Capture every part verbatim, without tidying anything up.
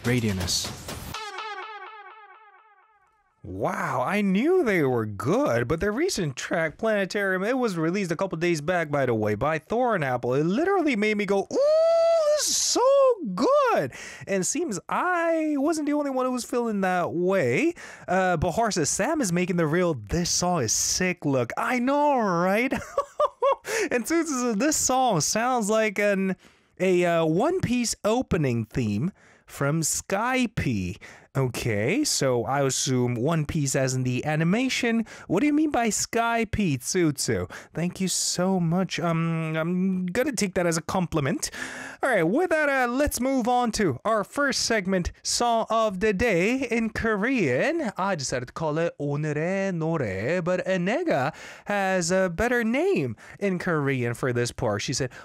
Radioness. Wow, I knew they were good, but their recent track, Planetarium, it was released a couple days back, by the way, by Thornapple. It literally made me go, ooh, this is so good. And it seems I wasn't the only one who was feeling that way. Uh, Bahar says, Sam is making the real, this song is sick look. I know, right? And Toots says, this song sounds like an a uh, One Piece opening theme from Skype. Okay, so I assume One Piece as in the animation. What do you mean by Skype, Tsutsu? Thank you so much. Um, I'm gonna take that as a compliment. All right, with that, uh, let's move on to our first segment, Song of the Day in Korean. I decided to call it 오늘의 노래, but Enega has a better name in Korean for this part. She said,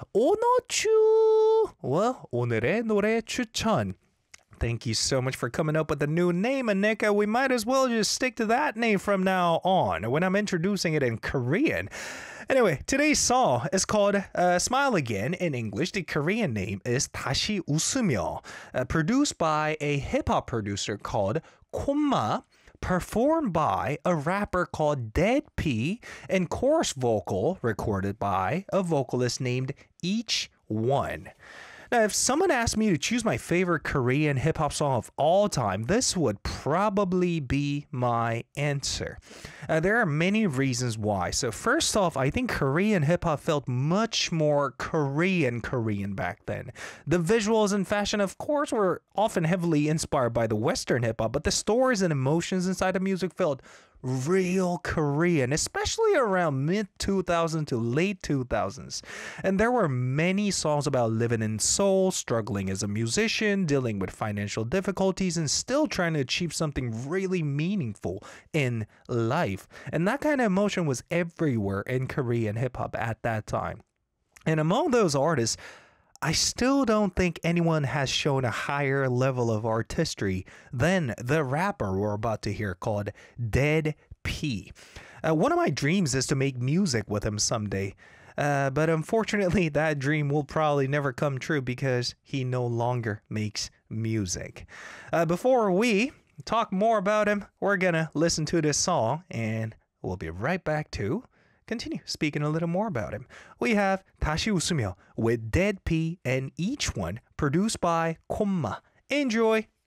오너추. Well, 오늘의 노래 추천. Thank you so much for coming up with a new name, Anika. We might as well just stick to that name from now on when I'm introducing it in Korean. Anyway, today's song is called uh, Smile Again in English. The Korean name is 다시 웃으며, uh, produced by a hip-hop producer called Komma, performed by a rapper called Dead P, and chorus vocal recorded by a vocalist named Each One. Now, if someone asked me to choose my favorite Korean hip-hop song of all time, this would probably be my answer. Uh, there are many reasons why. So first off, I think Korean hip-hop felt much more Korean Korean back then. The visuals and fashion, of course, were often heavily inspired by the Western hip-hop, but the stories and emotions inside the music felt real Korean, especially around mid two thousands to late two thousands. And there were many songs about living in Seoul, struggling as a musician, dealing with financial difficulties, and still trying to achieve something really meaningful in life. And that kind of emotion was everywhere in Korean hip-hop at that time. And among those artists, I still don't think anyone has shown a higher level of artistry than the rapper we're about to hear called Dead P. Uh, one of my dreams is to make music with him someday. Uh, but unfortunately, that dream will probably never come true because he no longer makes music. Uh, before we talk more about him, we're gonna listen to this song and we'll be right back to continue speaking a little more about him. We have 다시 웃으며 with Dead P and Each One, produced by Komma. Enjoy!